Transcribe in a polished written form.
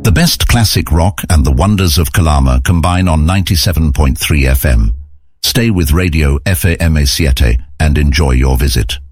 The best classic rock and the wonders of Calama combine on 97.3 FM. Stay with Radio FAMA7 and enjoy your visit.